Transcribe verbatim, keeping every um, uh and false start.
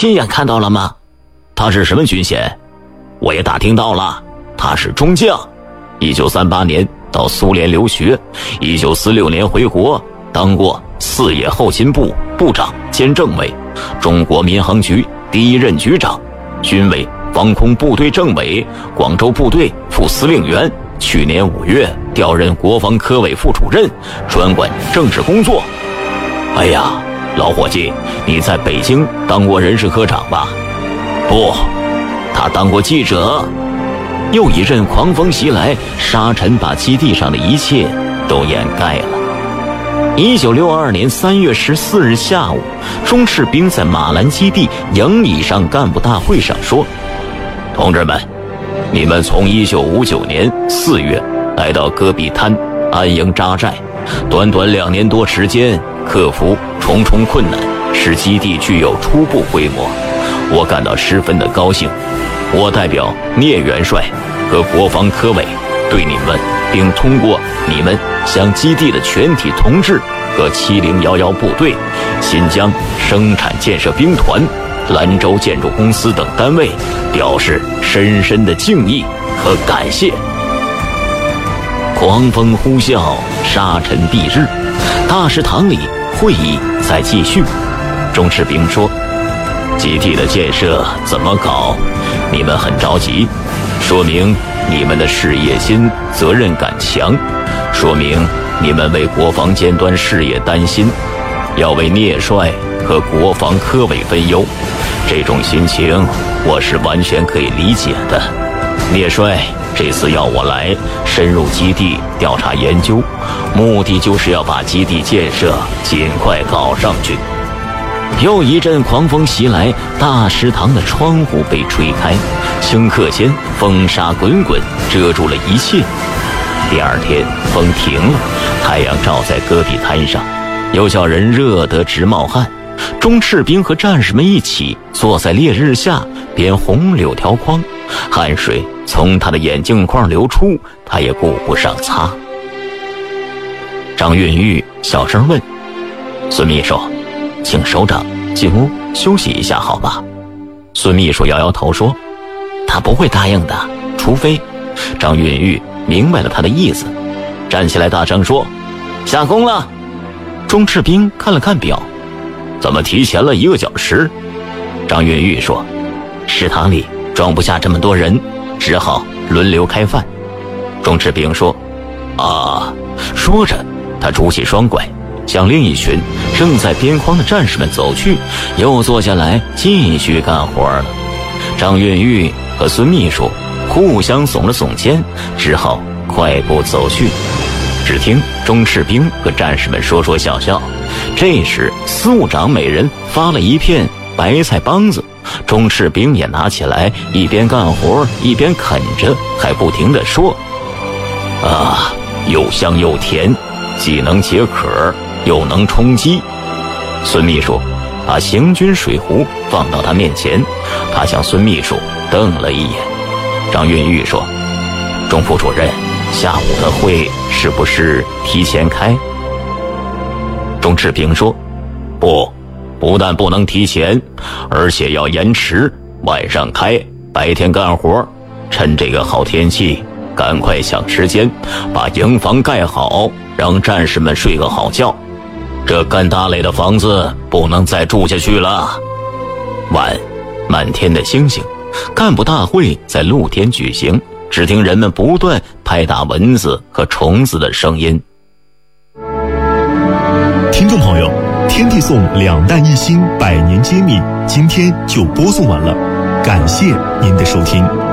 亲眼看到了吗？他是什么军衔？我也打听到了，他是中将。一九三八年到苏联留学，一九四六年回国，当过四野后勤部部长兼政委，中国民航局第一任局长，军委防空部队政委，广州部队副司令员。去年五月调任国防科委副主任，专管政治工作。哎呀，老伙计，你在北京当过人事科长吧？不，他当过记者。又一阵狂风袭来，沙尘把基地上的一切都掩盖了。一九六二年三月十四日下午，钟赤兵在马兰基地营以上干部大会上说：同志们，你们从一九五九年四月来到戈壁滩安营扎寨，短短两年多时间，克服重重困难，使基地具有初步规模，我感到十分的高兴。我代表聂元帅和国防科委对你们，并通过你们向基地的全体同志和七零一一部队、新疆生产建设兵团、兰州建筑公司等单位表示深深的敬意和感谢。狂风呼啸，沙尘蔽日，大食堂里会议在继续。钟赤兵说：基地的建设怎么搞？你们很着急，说明你们的事业心、责任感强，说明你们为国防尖端事业担心，要为聂帅和国防科委分忧。这种心情我是完全可以理解的。聂帅这次要我来深入基地调查研究，目的就是要把基地建设尽快搞上去。又一阵狂风袭来，大食堂的窗户被吹开，顷刻间风沙滚滚，遮住了一切。第二天风停了，太阳照在戈壁滩上，又叫人热得直冒汗。钟赤兵和战士们一起坐在烈日下，编红柳条框，汗水从他的眼镜框流出，他也顾不上擦。张运玉小声问：孙秘书，请首长进屋休息一下好吧？孙秘书摇摇头说：他不会答应的，除非……张运玉明白了他的意思，站起来大声说：下工了。钟赤兵看了看表，怎么提前了一个小时？张运玉说：食堂里装不下这么多人，只好轮流开饭。钟赤兵说：啊。说着他拄起双拐，向另一群正在边框的战士们走去，又坐下来继续干活了。张运玉和孙秘书互相耸了耸肩，只好快步走去。只听钟赤兵和战士们说说笑笑。这时司务长每人发了一片白菜帮子，钟赤兵也拿起来，一边干活一边啃着，还不停地说：啊，又香又甜，既能解渴又能充饥。孙秘书把行军水壶放到他面前，他向孙秘书瞪了一眼。张运玉说：钟副主任，下午的会是不是提前开？钟赤兵说：不，不但不能提前，而且要延迟，晚上开，白天干活，趁这个好天气赶快想时间把营房盖好，让战士们睡个好觉。这干大累的房子不能再住下去了。晚，满天的星星，干部大会在露天举行，只听人们不断拍打蚊子和虫子的声音。 听众朋友，天地颂两弹一星百年揭秘，今天就播送完了，感谢您的收听。